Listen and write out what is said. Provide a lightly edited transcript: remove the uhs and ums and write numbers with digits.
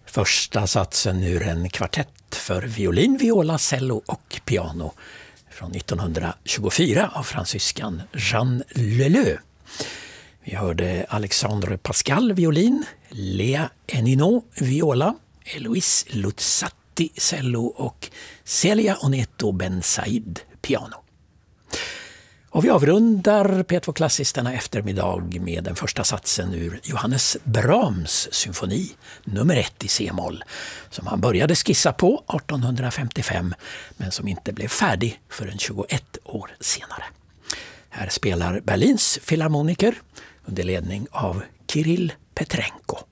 Första satsen ur en kvartett för violin, viola, cello och piano från 1924 av fransyskan Jean Leleu. Vi hörde Alexandre Pascal violin, Lea Enino viola, Eloise Luzzatti cello och Celia Oneto Ben Said piano. Och vi avrundar P2 Klassiskt denna eftermiddag med den första satsen ur Johannes Brahms symfoni nummer 1 i C-moll som han började skissa på 1855 men som inte blev färdig förrän 21 år senare. Här spelar Berlins filharmoniker under ledning av Kirill Petrenko.